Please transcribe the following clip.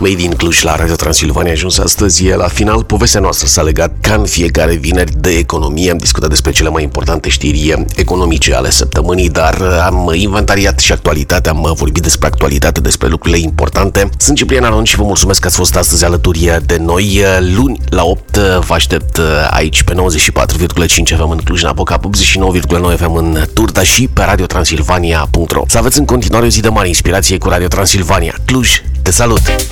Made in Cluj la Radio Transilvania a ajuns astăzi la final. Povestea noastră s-a legat ca în fiecare vineri de economie. Am discutat despre cele mai importante știri economice ale săptămânii, dar am inventariat și actualitatea, am vorbit despre actualitate, despre lucrurile importante. Sunt Ciprian Aron și vă mulțumesc că ați fost astăzi alături de noi. Luni la 8 vă aștept aici pe 94,5 FM în Cluj-Napoca, 89,9 FM în Turda și pe radiotransilvania.ro. Să aveți în continuare o zi de mare inspirație cu Radio Transilvania. Cluj, te salut!